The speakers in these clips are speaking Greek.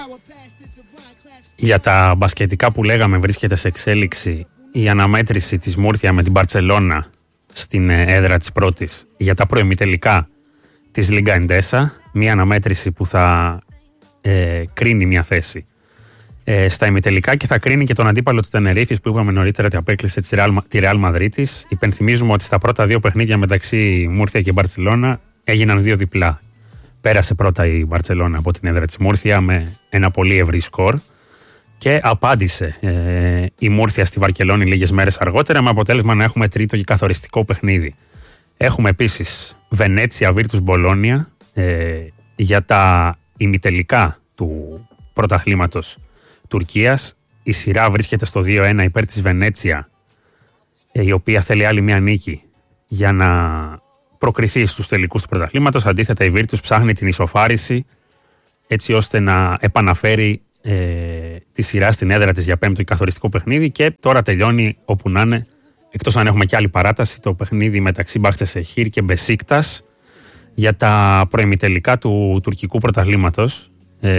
Για τα μπασκετικά που λέγαμε, βρίσκεται σε εξέλιξη η αναμέτρηση της Μούρθια με την Μπαρτσελώνα στην έδρα της πρώτης για τα προημιτελικά της Λίγκα Εντέσα. Μια αναμέτρηση που θα κρίνει μια θέση στα ημιτελικά και θα κρίνει και τον αντίπαλο της Τενερίφης που είπαμε νωρίτερα ότι απέκλεισε τη Ρεάλ Μαδρίτης. Υπενθυμίζουμε ότι στα πρώτα δύο παιχνίδια μεταξύ Μούρθια και Μπαρτσελώνα έγιναν 2 διπλά. Πέρασε πρώτα η Μπαρτσελώνα από την έδρα της Μούρθια με ένα πολύ ευρύ σκορ και απάντησε η Μούρθια στη Βαρκελόνη λίγες μέρες αργότερα με αποτέλεσμα να έχουμε τρίτο και καθοριστικό παιχνίδι. Έχουμε επίσης Βενέτσια Βίρτους Μπολόνια για τα ημιτελικά του πρωταθλήματος Τουρκίας. Η σειρά βρίσκεται στο 2-1 υπέρ της Βενέτσια, η οποία θέλει άλλη μια νίκη για να προκριθεί στους τελικούς του πρωταθλήματος. Αντίθετα, η Βίρτους ψάχνει την ισοφάριση έτσι ώστε να επαναφέρει τη σειρά στην έδρα της για πέμπτο καθοριστικό παιχνίδι και τώρα τελειώνει όπου να είναι, εκτός αν έχουμε και άλλη παράταση, το παιχνίδι μεταξύ Μπαχτσεσεχίρ και Μπεσίκτας για τα προημιτελικά του τουρκικού πρωταθλήματος.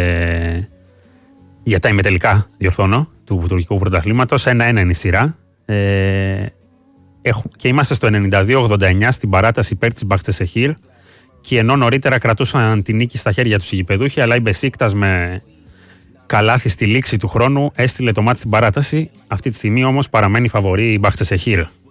Για τα ημιτελικά, διορθώνω, του τουρκικού πρωταθλήματος. 1-1 είναι η σειρά. Και είμαστε στο 92-89 στην παράταση υπέρ της Μπαχτσεσεχίρ. Και ενώ νωρίτερα κρατούσαν την νίκη στα χέρια τους οι γηπεδούχοι, αλλά η Μπεσίκτας με καλάθι στη λήξη του χρόνου έστειλε το μάτι στην παράταση. Αυτή τη στιγμή όμως παραμένει φαβορή η Μπαχτσεσεχίρ.